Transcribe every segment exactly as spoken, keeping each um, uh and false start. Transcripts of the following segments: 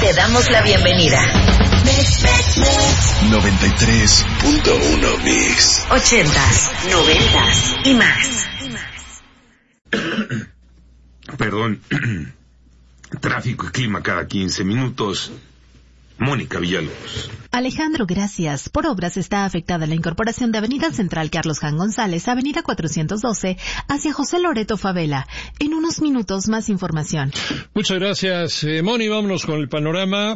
Te damos la bienvenida. noventa y tres punto uno Mix. Ochentas, noventas y más. Perdón. Tráfico y clima cada quince minutos. Mónica Villalobos. Alejandro, gracias. Por obras está afectada la incorporación de Avenida Central Carlos Jan González, Avenida cuatrocientos doce, hacia José Loreto Favela. En unos minutos más información. Muchas gracias, eh, Moni. Vámonos con el panorama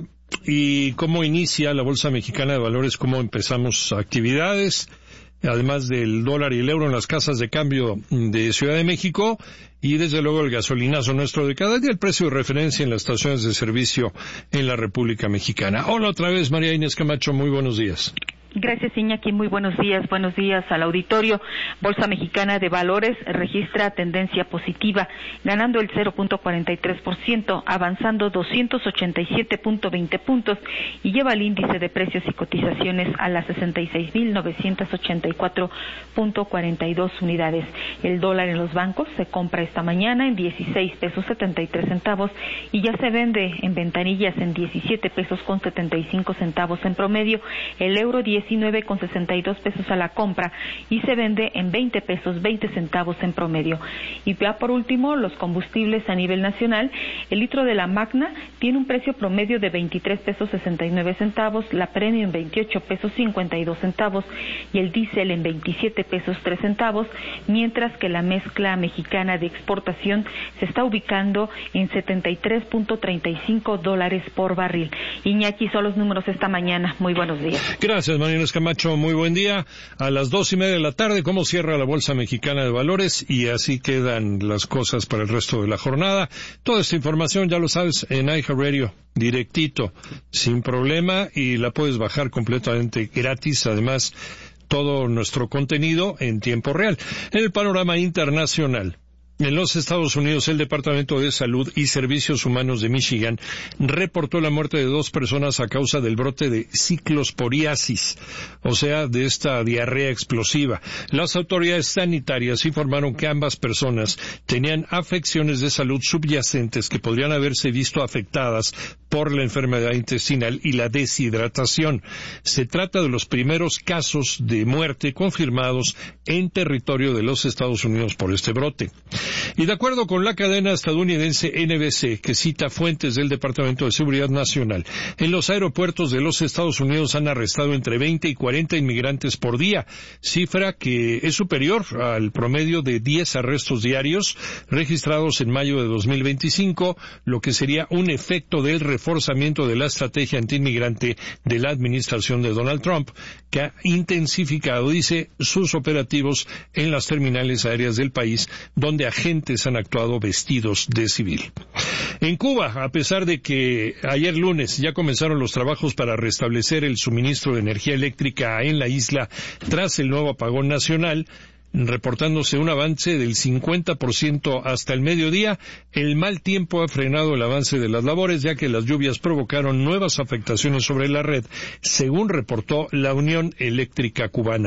y cómo inicia la Bolsa Mexicana de Valores, cómo empezamos actividades, además del dólar y el euro en las casas de cambio de Ciudad de México, y desde luego el gasolinazo nuestro de cada día, el precio de referencia en las estaciones de servicio en la República Mexicana. Hola otra vez, María Inés Camacho, muy buenos días. Gracias, Iñaki. Muy buenos días. Buenos días al auditorio. Bolsa Mexicana de Valores registra tendencia positiva, ganando el cero punto cuarenta y tres por ciento, avanzando doscientos ochenta y siete punto veinte puntos y lleva el índice de precios y cotizaciones a las sesenta y seis mil novecientos ochenta y cuatro punto cuarenta y dos unidades. El dólar en los bancos se compra esta mañana en dieciséis pesos setenta y tres centavos y ya se vende en ventanillas en diecisiete pesos con setenta y cinco centavos en promedio. El euro diecinueve con sesenta y dos pesos a la compra y se vende en veinte pesos veinte centavos en promedio. Y ya por último, los combustibles a nivel nacional. El litro de la Magna tiene un precio promedio de veintitrés pesos sesenta y nueve centavos, la Premium en veintiocho pesos cincuenta y dos centavos y el diésel en veintisiete pesos tres centavos, mientras que la mezcla mexicana de exportación se está ubicando en setenta y tres punto treinta y cinco dólares por barril. Iñaki, son los números esta mañana. Muy buenos días. Gracias, María Inés Camacho, muy buen día. A las dos y media de la tarde, ¿cómo cierra la Bolsa Mexicana de Valores? Y así quedan las cosas para el resto de la jornada. Toda esta información, ya lo sabes, en iHeartRadio, directito, sin problema, y la puedes bajar completamente gratis. Además, todo nuestro contenido en tiempo real. En el panorama internacional, en los Estados Unidos, el Departamento de Salud y Servicios Humanos de Michigan reportó la muerte de dos personas a causa del brote de ciclosporiasis, o sea, de esta diarrea explosiva. Las autoridades sanitarias informaron que ambas personas tenían afecciones de salud subyacentes que podrían haberse visto afectadas por la enfermedad intestinal y la deshidratación. Se trata de los primeros casos de muerte confirmados en territorio de los Estados Unidos por este brote. Y de acuerdo con la cadena estadounidense N B C, que cita fuentes del Departamento de Seguridad Nacional, en los aeropuertos de los Estados Unidos han arrestado entre veinte y cuarenta inmigrantes por día, cifra que es superior al promedio de diez arrestos diarios registrados en mayo de dos mil veinticinco, lo que sería un efecto del reforzamiento de la estrategia antiinmigrante de la administración de Donald Trump, que ha intensificado, dice, sus operativos en las terminales aéreas del país, donde agentes han actuado vestidos de civil. En Cuba, a pesar de que ayer lunes ya comenzaron los trabajos para restablecer el suministro de energía eléctrica en la isla tras el nuevo apagón nacional, reportándose un avance del cincuenta por ciento hasta el mediodía, el mal tiempo ha frenado el avance de las labores, ya que las lluvias provocaron nuevas afectaciones sobre la red, según reportó la Unión Eléctrica Cubana.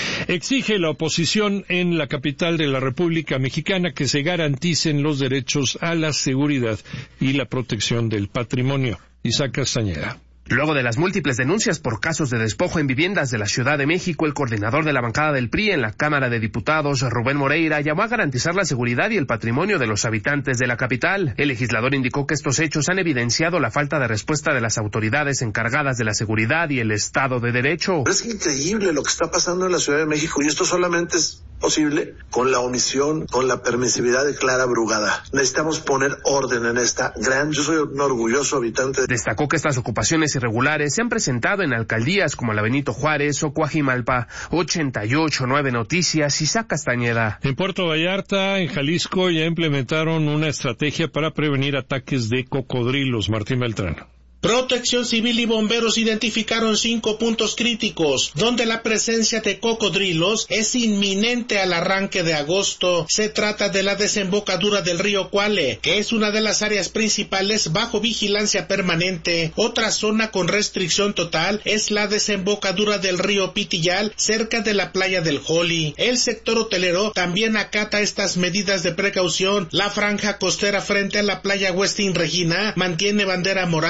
Exige la oposición en la capital de la República Mexicana que se garanticen los derechos a la seguridad y la protección del patrimonio. Isaac Castañeda. Luego de las múltiples denuncias por casos de despojo en viviendas de la Ciudad de México, el coordinador de la bancada del P R I en la Cámara de Diputados, Rubén Moreira, llamó a garantizar la seguridad y el patrimonio de los habitantes de la capital. El legislador indicó que estos hechos han evidenciado la falta de respuesta de las autoridades encargadas de la seguridad y el Estado de Derecho. Es increíble lo que está pasando en la Ciudad de México y esto solamente es posible con la omisión, con la permisividad de Clara Brugada. Necesitamos poner orden en esta gran... Yo soy un orgulloso habitante. Destacó que estas ocupaciones irregulares se han presentado en alcaldías como la Benito Juárez o Coajimalpa. ochenta y ocho punto nueve Noticias, Isaac Castañeda. En Puerto Vallarta, en Jalisco, ya implementaron una estrategia para prevenir ataques de cocodrilos. Martín Beltrán. Protección Civil y bomberos identificaron cinco puntos críticos, donde la presencia de cocodrilos es inminente al arranque de agosto. Se trata de la desembocadura del río Cuale, que es una de las áreas principales bajo vigilancia permanente. Otra zona con restricción total es la desembocadura del río Pitillal, cerca de la playa del Joli. El sector hotelero también acata estas medidas de precaución. La franja costera frente a la playa Westin Regina mantiene bandera morada